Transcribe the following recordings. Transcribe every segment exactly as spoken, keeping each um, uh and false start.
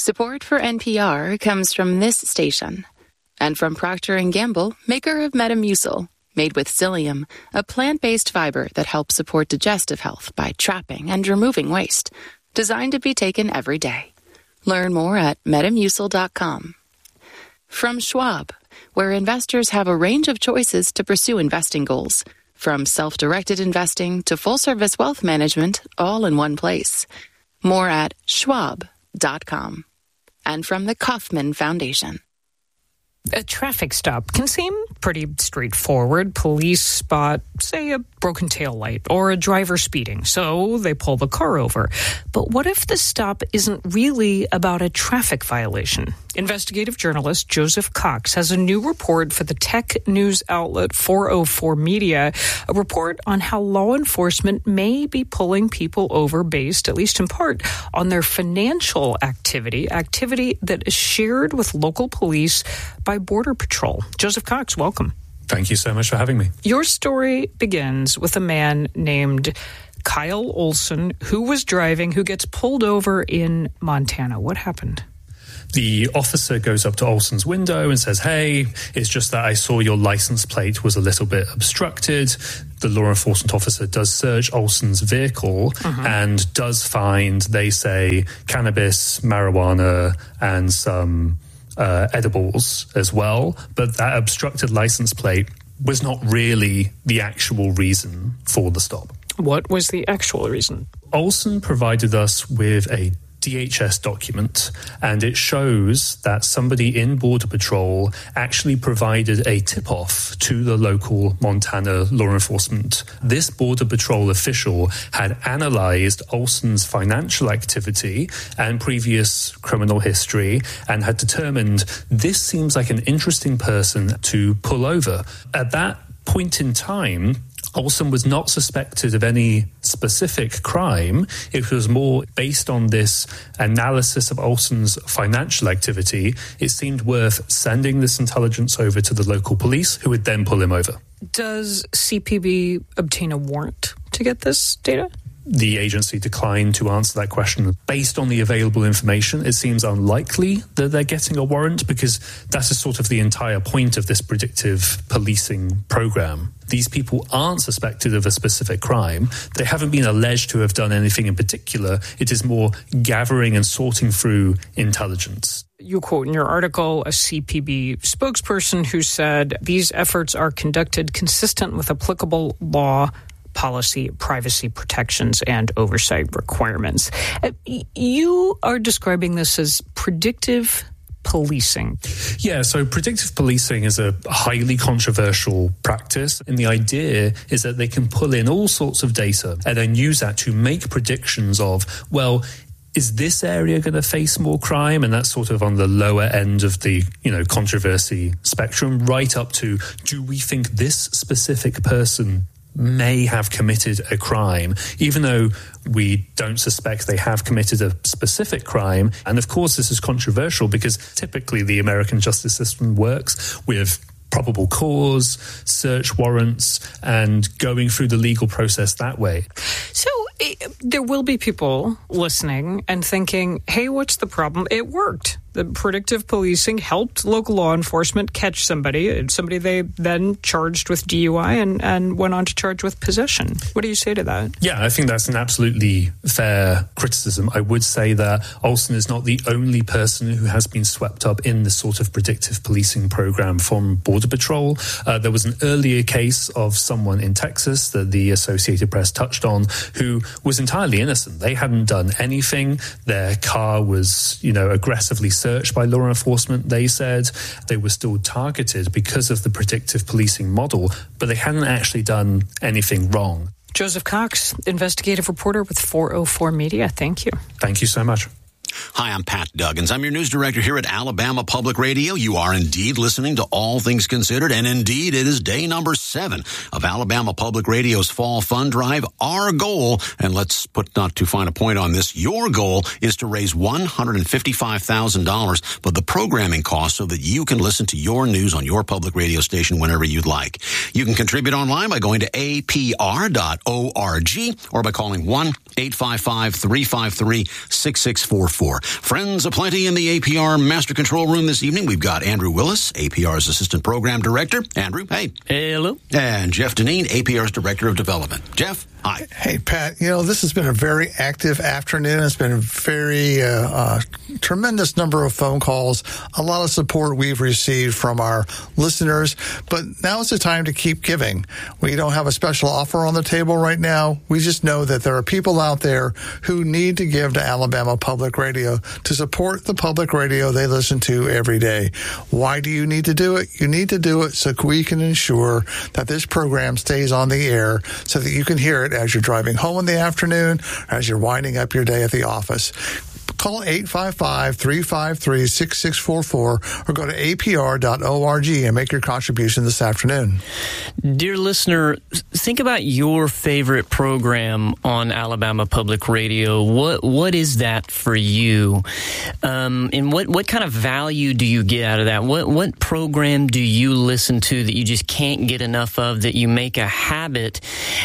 Support for N P R comes from this station and from Procter and Gamble, maker of Metamucil, made with psyllium, a plant-based fiber that helps support digestive health by trapping and removing waste, designed to be taken every day. Learn more at metamucil dot com. From Schwab, where investors have a range of choices to pursue investing goals, from self-directed investing to full-service wealth management, all in one place. More at schwab dot com. And from the Kauffman Foundation. A traffic stop can seem pretty straightforward. Police spot, say, a broken taillight or a driver speeding, so they pull the car over. But what if the stop isn't really about a traffic violation? Investigative journalist Joseph Cox has a new report for the tech news outlet four oh four Media, a report on how law enforcement may be pulling people over based, at least in part, on their financial activity, activity that is shared with local police by Border Patrol. Joseph Cox, welcome. Thank you so much for having me. Your story begins with a man named Kyle Olson who was driving, who gets pulled over in Montana. What happened? The officer goes up to Olson's window and says, hey, it's just that I saw your license plate was a little bit obstructed. The law enforcement officer does search Olson's vehicle uh-huh. and does find, they say, cannabis, marijuana, and some uh, edibles as well. But that obstructed license plate was not really the actual reason for the stop. What was the actual reason? Olson provided us with a D H S document, and it shows that somebody in Border Patrol actually provided a tip-off to the local Montana law enforcement. This Border Patrol official had analyzed Olson's financial activity and previous criminal history and had determined this seems like an interesting person to pull over. At that point in time, Olson was not suspected of any specific crime. It was more based on this analysis of Olson's financial activity. It seemed worth sending this intelligence over to the local police, who would then pull him over. Does C P B obtain a warrant to get this data? The agency declined to answer that question. Based on the available information, it seems unlikely that they're getting a warrant because that is sort of the entire point of this predictive policing program. These people aren't suspected of a specific crime. They haven't been alleged to have done anything in particular. It is more gathering and sorting through intelligence. You quote in your article a C P B spokesperson who said these efforts are conducted consistent with applicable law, policy, privacy protections, and oversight requirements. Uh, you are describing this as predictive policing. Yeah, so predictive policing is a highly controversial practice, and the idea is that they can pull in all sorts of data and then use that to make predictions of, well, is this area going to face more crime? And that's sort of on the lower end of the, you know, controversy spectrum, right up to, do we think this specific person may have committed a crime, even though we don't suspect they have committed a specific crime. And of course, this is controversial because typically the American justice system works with probable cause, search warrants, and going through the legal process that way. So it, there will be people listening and thinking, hey, what's the problem? It worked. The predictive policing helped local law enforcement catch somebody, somebody they then charged with D U I and, and went on to charge with possession. What do you say to that? Yeah, I think that's an absolutely fair criticism. I would say that Olson is not the only person who has been swept up in this sort of predictive policing program from Border Patrol. Uh, there was an earlier case of someone in Texas that the Associated Press touched on who was entirely innocent. They hadn't done anything. Their car was, you know, aggressively searched by law enforcement. They said they were still targeted because of the predictive policing model, but they hadn't actually done anything wrong. Joseph Cox, investigative reporter with four oh four Media. Thank you. Thank you so much. Hi, I'm Pat Duggins. I'm your news director here at Alabama Public Radio. You are indeed listening to All Things Considered, and indeed it is day number seven of Alabama Public Radio's Fall Fund Drive. Our goal, and let's put not too fine a point on this, your goal is to raise one hundred fifty-five thousand dollars for the programming cost so that you can listen to your news on your public radio station whenever you'd like. You can contribute online by going to A P R dot org or by calling one eight five five, three five three, six six four four. four. Friends aplenty in the A P R Master Control Room this evening. We've got Andrew Willis, A P R's Assistant Program Director. Andrew, hey. Hello. And Jeff Deneen, A P R's Director of Development. Jeff, hi. Hey, Pat. You know, this has been a very active afternoon. It's been a very uh, uh, tremendous number of phone calls, a lot of support we've received from our listeners. But now is the time to keep giving. We don't have a special offer on the table right now. We just know that there are people out there who need to give to Alabama Public Radio to support the public radio they listen to every day. Why do you need to do it? You need to do it so we can ensure that this program stays on the air so that you can hear it as you're driving home in the afternoon, as you're winding up your day at the office. Call eight five five, three five three, six six four four or go to A P R dot org and make your contribution this afternoon. Dear listener, think about your favorite program on Alabama Public Radio. What What is that for you? Um, and what, what kind of value do you get out of that? What, what program do you listen to that you just can't get enough of, that you make a habit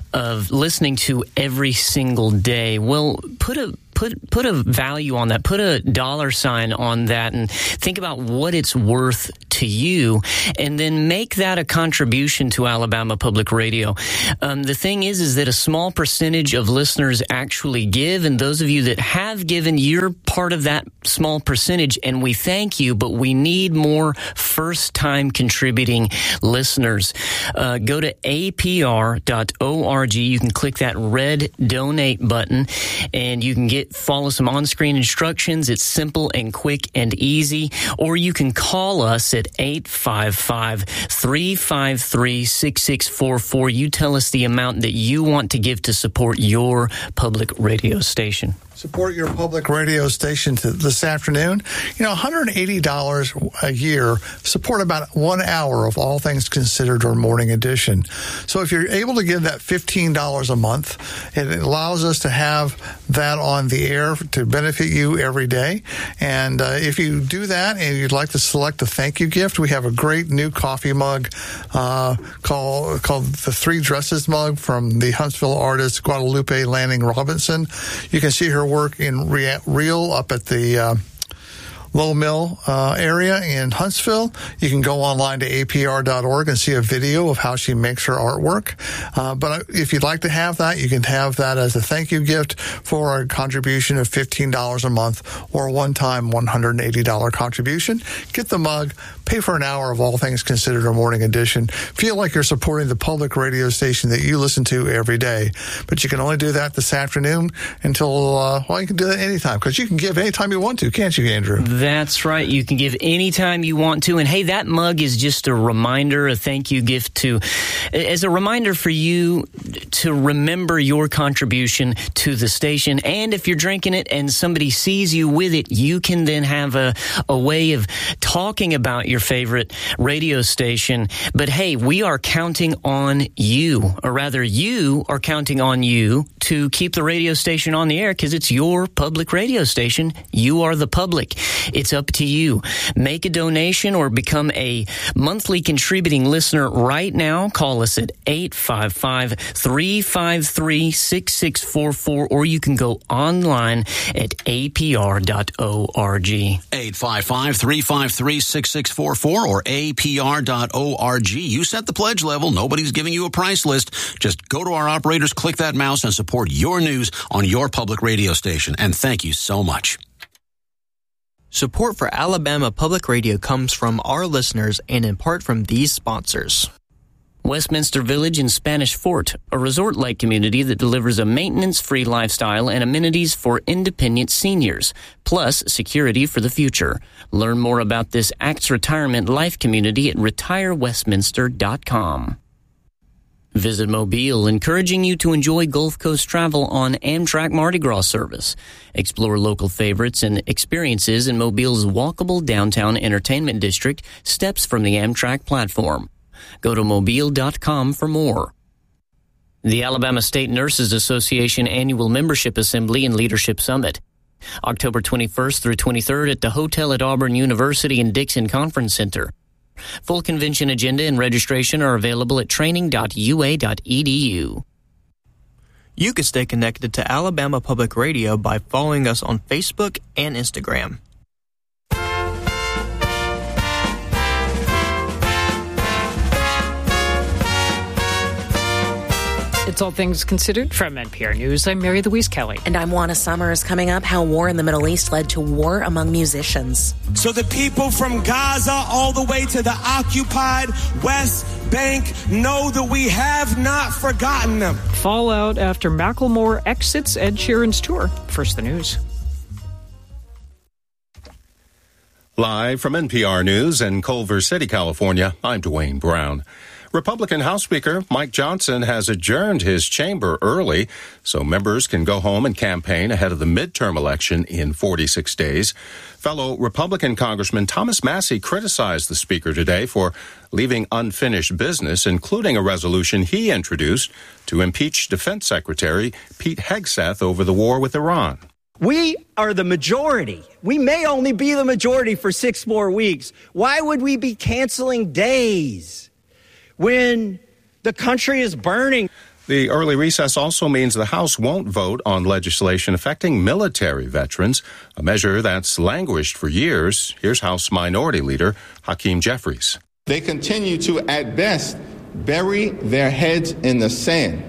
of listening to every single day? Well, put a Put put a value on that, put a dollar sign on that, and think about what it's worth to you, and then make that a contribution to Alabama Public Radio. Um, the thing is, is that a small percentage of listeners actually give, and those of you that have given, you're part of that small percentage, and we thank you, but we need more first-time contributing listeners. Uh, go to A P R dot org. You can click that red donate button, and you can get follow some on-screen instructions. It's simple and quick and easy. Or you can call us at eight five five, three five three, six six four four. You tell us the amount that you want to give to support your public radio station. Support your public radio station to this afternoon. You know, one hundred eighty dollars a year, support about one hour of All Things Considered or Morning Edition. So if you're able to give that fifteen dollars a month, it allows us to have that on the air to benefit you every day. And uh, if you do that and you'd like to select a thank you gift, we have a great new coffee mug uh, called, called the Three Dresses mug from the Huntsville artist Guadalupe Lanning Robinson. You can see her work in rea- real up at the uh, Low Mill uh, area in Huntsville. You can go online to A P R dot org and see a video of how she makes her artwork. Uh, but if you'd like to have that, you can have that as a thank you gift for a contribution of fifteen dollars a month or a one-time one hundred eighty dollars contribution. Get the mug, pay for an hour of All Things Considered or Morning Edition. Feel like you're supporting the public radio station that you listen to every day. But you can only do that this afternoon until, uh, well, you can do that anytime, because you can give anytime you want to, can't you, Andrew? That's right. You can give anytime you want to. And hey, that mug is just a reminder, a thank you gift to, as a reminder for you to remember your contribution to the station. And if you're drinking it and somebody sees you with it, you can then have a, a way of talking about your favorite radio station. But hey, we are counting on you, or rather you are counting on you to keep the radio station on the air, because it's your public radio station. You are the public. It's up to you. Make a donation or become a monthly contributing listener right now. Call us at eight five five, three five three, six six four four, or you can go online at A P R dot org. eight five five, three five three, six six four four or A P R dot org. You set the pledge level. Nobody's giving you a price list. Just go to our operators, click that mouse, and support your news on your public radio station. And thank you so much. Support for Alabama Public Radio comes from our listeners and in part from these sponsors. Westminster Village in Spanish Fort, a resort-like community that delivers a maintenance-free lifestyle and amenities for independent seniors, plus security for the future. Learn more about this A C T's retirement life community at retire westminster dot com. Visit Mobile, encouraging you to enjoy Gulf Coast travel on Amtrak Mardi Gras service. Explore local favorites and experiences in Mobile's walkable downtown entertainment district, steps from the Amtrak platform. Go to mobile dot com for more. The Alabama State Nurses Association Annual Membership Assembly and Leadership Summit. October twenty-first through twenty-third at the Hotel at Auburn University in Dixon Conference Center. Full convention agenda and registration are available at training dot U A dot E D U. You can stay connected to Alabama Public Radio by following us on Facebook and Instagram. It's All Things Considered from N P R News. I'm Mary Louise Kelly. And I'm Juana Summers. Coming up, how war in the Middle East led to war among musicians. So the people from Gaza all the way to the occupied West Bank know that we have not forgotten them. Fallout after Macklemore exits Ed Sheeran's tour. First, the news. Live from N P R News in Culver City, California, I'm Dwayne Brown. Republican House Speaker Mike Johnson has adjourned his chamber early so members can go home and campaign ahead of the midterm election in forty-six days. Fellow Republican Congressman Thomas Massie criticized the speaker today for leaving unfinished business, including a resolution he introduced to impeach Defense Secretary Pete Hegseth over the war with Iran. We are the majority. We may only be the majority for six more weeks. Why would we be canceling days when the country is burning? The early recess also means the House won't vote on legislation affecting military veterans, a measure that's languished for years. Here's House Minority Leader Hakeem Jeffries. They continue to, at best, bury their heads in the sand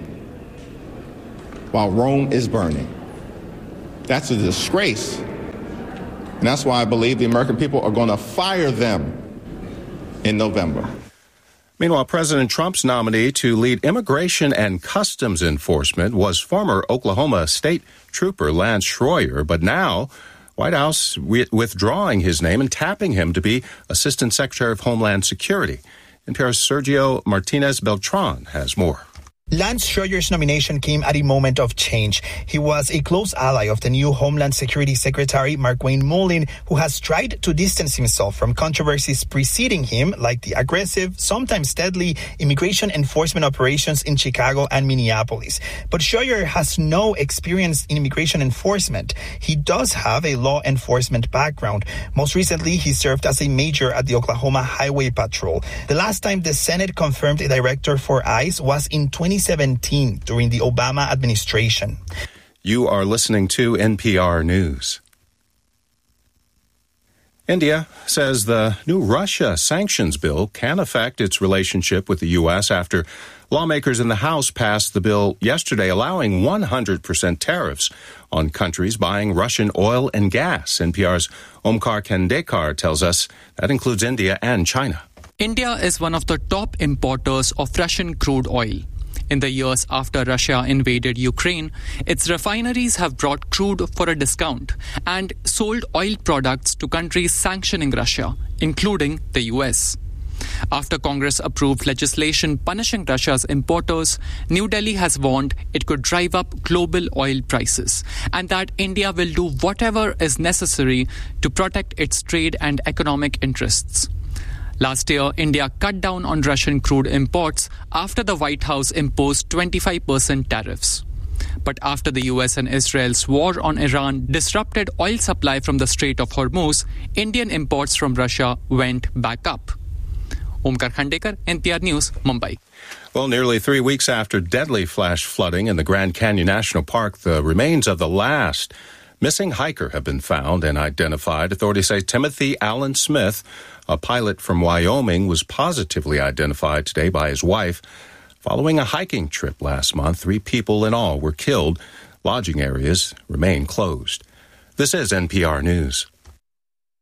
while Rome is burning. That's a disgrace. And that's why I believe the American people are going to fire them in November. Meanwhile, President Trump's nominee to lead immigration and customs enforcement was former Oklahoma State Trooper Lance Schroyer, but now White House withdrawing his name and tapping him to be Assistant Secretary of Homeland Security. N P R's Sergio Martinez Beltran has more. Lance Schroyer's nomination came at a moment of change. He was a close ally of the new Homeland Security Secretary, Markwayne Mullin, who has tried to distance himself from controversies preceding him, like the aggressive, sometimes deadly, immigration enforcement operations in Chicago and Minneapolis. But Schroyer has no experience in immigration enforcement. He does have a law enforcement background. Most recently, he served as a major at the Oklahoma Highway Patrol. The last time the Senate confirmed a director for ICE was in twenty seventeen during the Obama administration. You are listening to N P R News. India says the new Russia sanctions bill can affect its relationship with the U S after lawmakers in the House passed the bill yesterday allowing one hundred percent tariffs on countries buying Russian oil and gas. N P R's Omkar Kandekar tells us that includes India and China. India is one of the top importers of Russian crude oil. In the years after Russia invaded Ukraine, its refineries have brought crude for a discount and sold oil products to countries sanctioning Russia, including the U S. After Congress approved legislation punishing Russia's importers, New Delhi has warned it could drive up global oil prices and that India will do whatever is necessary to protect its trade and economic interests. Last year, India cut down on Russian crude imports after the White House imposed twenty-five percent tariffs. But after the U S and Israel's war on Iran disrupted oil supply from the Strait of Hormuz, Indian imports from Russia went back up. Omkar Khandekar, N P R News, Mumbai. Well, nearly three weeks after deadly flash flooding in the Grand Canyon National Park, the remains of the last missing hiker have been found and identified. Authorities say Timothy Allen Smith, a pilot from Wyoming, was positively identified today by his wife. Following a hiking trip last month, three people in all were killed. Lodging areas remain closed. This is N P R News.